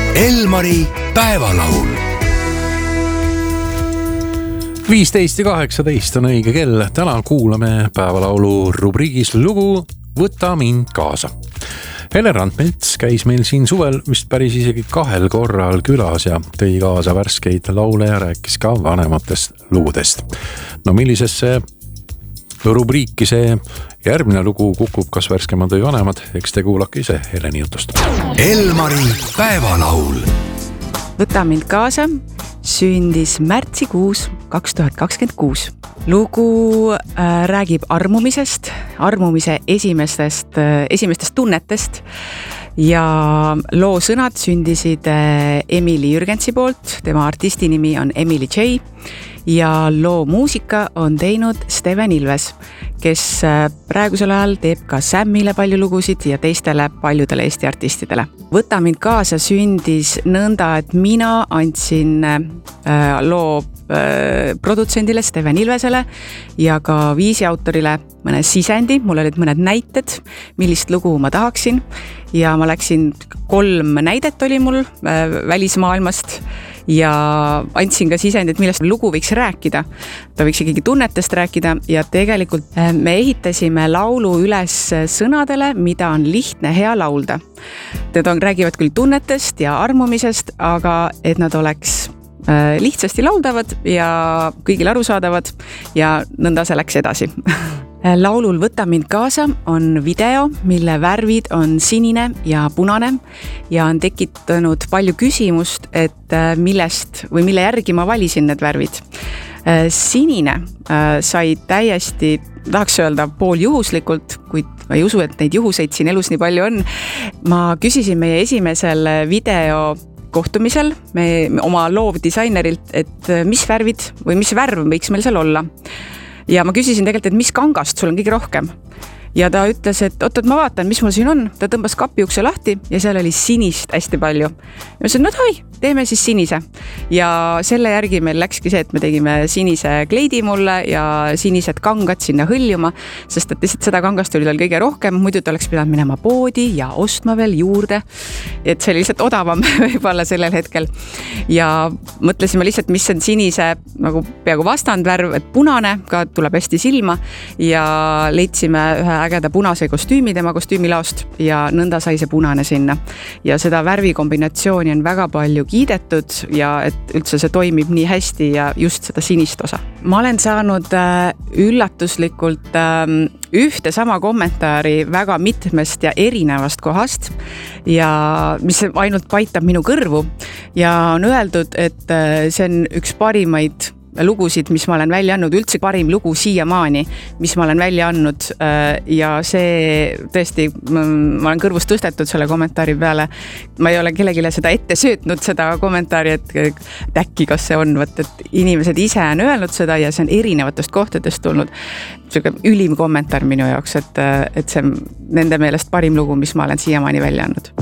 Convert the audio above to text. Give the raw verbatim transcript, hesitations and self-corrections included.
Elmari päevalaul. viisteist ja kaheksateist on õige kell. Täna kuulame päevalaulu rubriigis lugu Võta mind kaasa. Hele Randmets käis meil siin suvel vist päris isegi kahel korral külas ja tõi kaasa värskeid laule ja rääkis ka vanematest lugudest. No millisesse rubriiki see järgmine lugu kukub, kas värskemad või vanemad, eks te kuulake ise Heleni jutust. Elmari päevalaul. Võta mind kaasa sündis märtsikuus kaks tuhat kakskümmend kuus. Lugu äh, räägib armumisest, armumise esimestest, äh, esimestest tunnetest ja loo sõnad sündisid äh, Emily Jürgensi poolt, tema artisti nimi on Emily J ja loo muusika on teinud Steven Ilves, kes praegusel ajal teeb ka Sammile palju lugusid ja teistele paljudele Eesti artistidele. Võta mind kaasa sündis nõnda, et mina andsin äh, loo äh, produtsendile Steven Ilvesele ja ka viisi autorile mõne sisendi, mul olid mõned näited, millist lugu ma tahaksin ja ma läksin, kolm näidet oli mul äh, välismaailmast ja andsin ka sisendit, millest lugu võiks rääkida. Ta võiks ikkagi tunnetest rääkida ja tegelikult me ehitasime laulu üles sõnadele, mida on lihtne hea laulda. Need on, räägivad küll tunnetest ja armumisest, aga et nad oleks lihtsasti lauldavad ja kõigil arusaadavad ja nõnda see läks edasi. Laulul Võta mind kaasa on video, mille värvid on sinine ja punane ja on tekitanud palju küsimust, et millest või mille järgi ma valisin need värvid. Sinine sai täiesti, tahaks öelda pool juhuslikult, kuid ma ei usu, et neid juhuseid siin elus nii palju on. Ma küsisin meie esimesel video kohtumisel me, oma loovdisainerilt, et mis värvid või mis värv võiks meil seal olla. Ja ma küsisin tegelikult, et mis kangast sul on kõige rohkem. Ja ta ütles, et oot, ma vaatan, mis mul siin on. Ta tõmbas kapi ukse lahti ja seal oli sinist hästi palju. Ja ma ütlesin, no toi, teeme siis sinise. Ja selle järgi meil läkski see, et me tegime sinise kleidi mulle ja sinised kangad sinna hõljuma, sest et lihtsalt seda kangast oli tal kõige rohkem. Muidu ta oleks pidanud minema poodi ja ostma veel juurde. Et see oli lihtsalt odavam võib-olla sellel hetkel. Ja mõtlesime lihtsalt, mis on sinise nagu peaaegu vastandvärv, et punane ka tuleb hästi silma ja leidsime ühe ägeda punase kostüümi tema kostüümilaost ja nõnda sai see punane sinna. Ja seda värvi kombinatsiooni on väga palju kiidetud ja et üldse see toimib nii hästi ja just seda sinist osa. Ma olen saanud üllatuslikult ühte sama kommentaari väga mitmest ja erinevast kohast ja mis ainult paitab minu kõrvu ja on öeldud, et see on üks parimaid lugusid, mis ma olen välja andnud, üldse parim lugu siiamaani, mis ma olen välja andnud ja see tõesti, ma olen kõrvust tõstetud selle kommentaari peale. Ma ei ole kellegile seda ette söötnud, seda kommentaari, et äkki kas see on, võt, et inimesed ise on öelnud seda ja see on erinevatest kohtadest tulnud. See ülim kommentaar minu jaoks, et, et see on nende meelest parim lugu, mis ma olen siiamaani välja andnud.